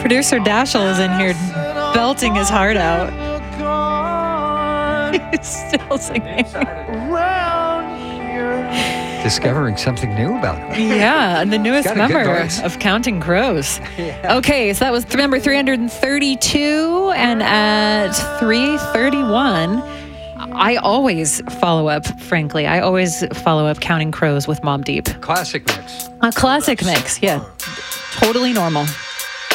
Producer Dashel is in here belting his heart out. He's still singing. Discovering something new about him. Yeah, and the newest member of Counting Crows. Yeah. Okay, so that was number 332, and at 331, I always follow up, frankly. I always follow up Counting Crows with Mobb Deep. Classic mix. A classic mix, yeah. Totally normal.